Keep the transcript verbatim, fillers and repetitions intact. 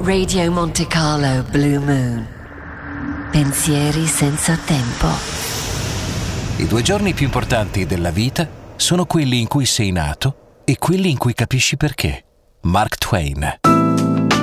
Radio Monte Carlo Blue Moon. Pensieri senza tempo. I due giorni più importanti della vita sono quelli in cui sei nato e quelli in cui capisci perché. Mark Twain.